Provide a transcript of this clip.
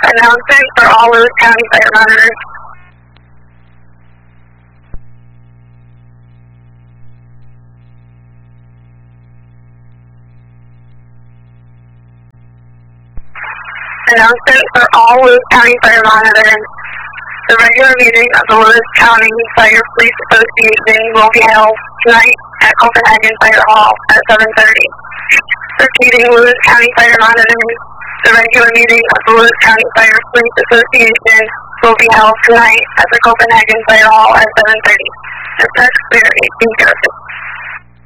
Announcement for all Lewis County fire monitors. Announcement for all Lewis County fire monitors. The regular meeting of the Lewis County Fire Police Association will be held tonight at Copenhagen Fire Hall at 7:30. Repeating Lewis County fire monitors. The regular meeting of the Lewis County Fire Police Association will be held tonight at the Copenhagen Fire Hall at 7:30. The press clear 18 service.